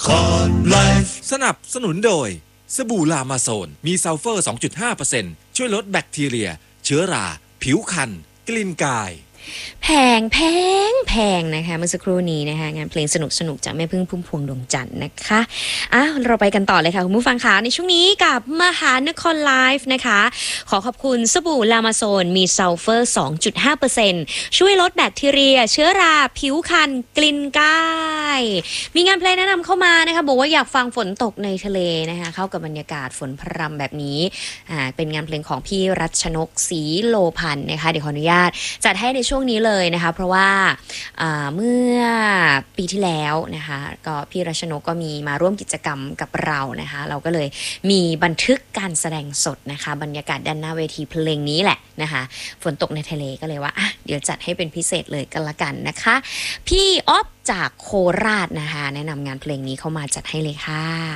สนับสนุนโดยสบู่ลามาโซนมีซัลเฟอร์ 2.5% ช่วยลดแบคทีเรียเชื้อราผิวคันกลิ่นกายแพงนะคะเมื่อสักครู่นี้นะคะงานเพลงสนุกจากแม่พึ่งพุ่มพวงดวงจันทร์นะคะเราไปกันต่อเลยค่ะคุณผู้ฟังคะในช่วงนี้กับมหานครไลฟ์นะคะขอขอบคุณสบู่ลามาโซนมีซัลเฟอร์ 2.5% ช่วยลดแบคทีเรียเชื้อราผิวคันกลิ่นกายมีงานเพลงแนะนำเข้ามานะคะบอกว่าอยากฟังฝนตกในทะเลนะคะเข้ากับบรรยากาศฝนพรำแบบนี้เป็นงานเพลงของพี่รัชนกศรีโลพันธ์นะคะเดี๋ยวขออนุญาตจัดให้ในช่วงนี้เลยนะคะเพราะว่าเมื่อปีที่แล้วนะคะก็พี่รัชนกก็มีมาร่วมกิจกรรมกับเรานะคะเราก็เลยมีบันทึกการแสดงสดนะคะบรรยากาศด้านหน้าเวทีเพลงนี้แหละนะคะฝนตกในทะเลก็เลยว่าเดี๋ยวจัดให้เป็นพิเศษเลยกันละกันนะคะพี่อ๊อฟจากโคราชนะคะแนะนำงานเพลงนี้เข้ามาจัดให้เลยค่ะ